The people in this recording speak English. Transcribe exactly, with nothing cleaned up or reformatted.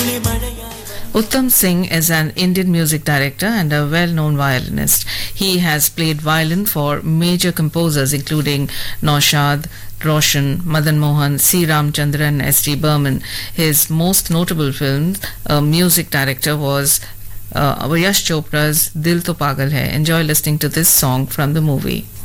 Uttam Singh is an Indian music director and a well-known violinist. He has played violin for major composers including Naushad, Roshan, Madan Mohan, C. Ramchandran, and S. T. Burman. His most notable film, uh, music director, was uh, Yash Chopra's Dil To Pagal Hai. Enjoy listening to this song from the movie.